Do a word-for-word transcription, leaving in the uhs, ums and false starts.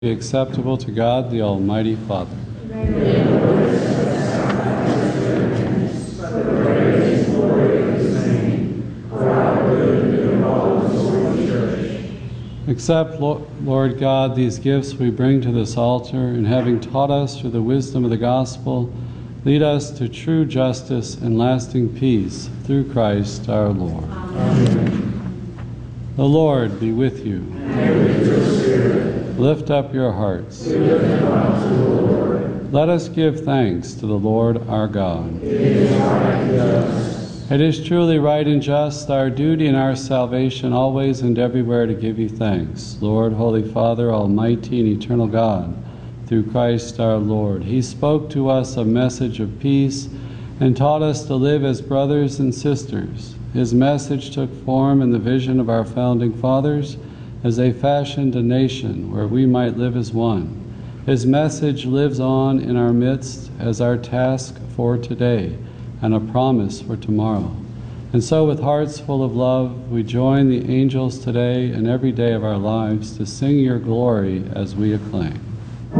be acceptable to God, the Almighty Father. Accept, Lord God, these gifts we bring to this altar, and having taught us through the wisdom of the gospel, lead us to true justice and lasting peace through Christ our Lord. Amen. The Lord be with you. And with your spirit. Lift up your hearts. We lift them up to the Lord. Let us give thanks to the Lord our God. It is right and just. It is truly right and just, our duty and our salvation, always and everywhere to give you thanks. Lord, Holy Father, Almighty and eternal God, through Christ our Lord. He spoke to us a message of peace and taught us to live as brothers and sisters. His message took form in the vision of our founding fathers as they fashioned a nation where we might live as one. His message lives on in our midst as our task for today and a promise for tomorrow. And so with hearts full of love, we join the angels today and every day of our lives to sing your glory as we acclaim.